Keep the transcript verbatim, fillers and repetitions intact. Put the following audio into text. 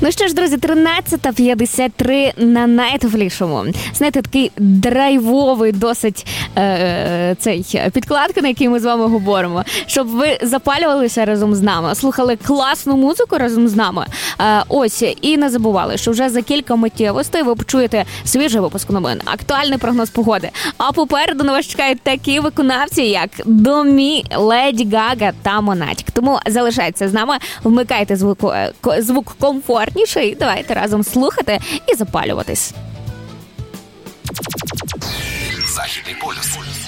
Ну що ж, друзі, тринадцята п'ятдесят три на найтеплішому. Знаєте, такий драйвовий досить е, цей підкладка, на якій ми з вами говоримо. Щоб ви запалювалися разом з нами, слухали класну музику разом з нами. Е, ось, і не забували, що вже за кілька миттєвостей ви почуєте свіжий випуск новин, актуальний прогноз погоди. А попереду на вас чекають такі виконавці, як Домі, Леді Гага та Монатік. Тому залишайтеся з нами, вмикайте звук, звук комфортніше і давайте разом слухати і запалюватись. Західний полюс.